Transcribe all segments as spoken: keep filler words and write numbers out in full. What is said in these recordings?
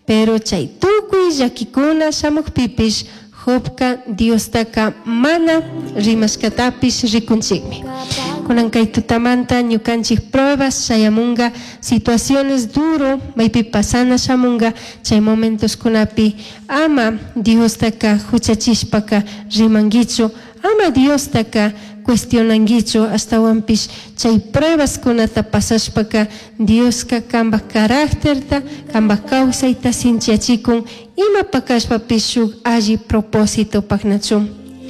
pero chay tukuy llakikuna shamukpipish Jobka Diostaka mana rimashkatapish rikunchikmi. Kunan kay tutamanta ñukanchik pruebas shayamunga situaciones duro maypi pasana shamunga chay momentos kunapi ama Diostaka huchachishpaka rimangichu, ama Diostaka cuestionangichu hasta wampish chay pruebas kunata pasashpaka Dioska kamba carácterta kamba kawsayta sinchiachikun ima pakashpapish shuk alli propósito paknachu.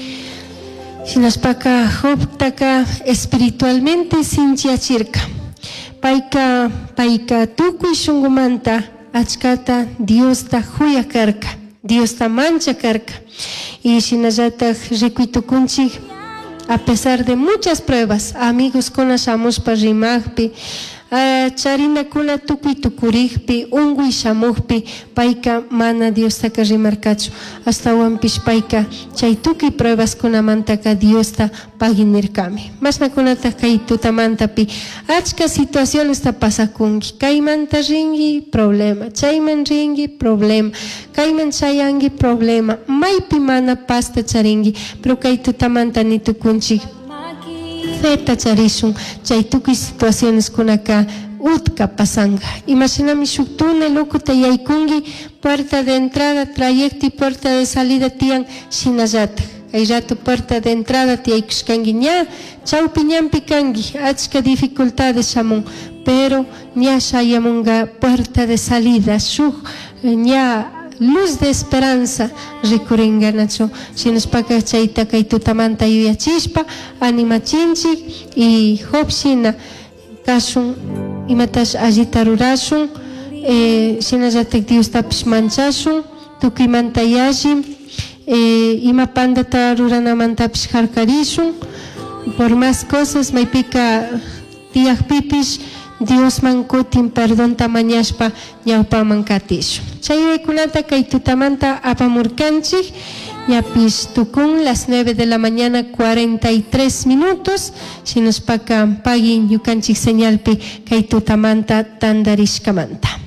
Shinashpaka Jobtaka espiritualmente sinchiachirka. Paika paika tukuy shungumanta achkata Diosta huyakarka, Diosta manchakarka. Y shinallatak rikuitukunchik a pesar de muchas pruebas, amigos kuna shamushpa rimagpi, uh, charina kuna tukuy tukurigpi, unguy shamugpi, paika mana Diostaka rimarkachu, hasta wampish paika chay tukuy pruebas kuna mantaka Diosta paginirkami. Masna kunata kay tutamantapi, achka situaciones ta pasakungi, kaymanta ringi problema, chayman ringi problema, kayman chayangi problema, maypi mana pasta charingi, pero kay tutamanta ni tukunchik feta charishun, chay tukuy situaciones kunaka utka pasanga. Imaginami shuktuna lukuta yaykungi, puerta de entrada, trayecto y puerta de salida tiyan shinallata. Hay rato puerta de entrada tiyaykushkangi ña, chawpi ñampi kangi, achka dificultades shamun, pero ña shayamunga puerta de salida, shuk ña luz de esperanza rikuringa nacho. Shinashpaka chayta kay tutamanta yuyachishpa animachinchik y Jobshina kashun imatash allita rurashun, eh, shinallatak Diostapish manchashun, tukuymanta yallim, eh, ima pandata ruranamantapish harkarishun, por más cosas maypika tiyakpipish Diosman kutin perdón tamañashpa ñawpaman katishun. Chayraykunata kay tutamanta apamurkanchik, ñapish tukun las nueve de la mañana cuarenta y tres minutos, shinashpaka pagin ñukanchik señalpi kay tutamanta tandarishkamanta.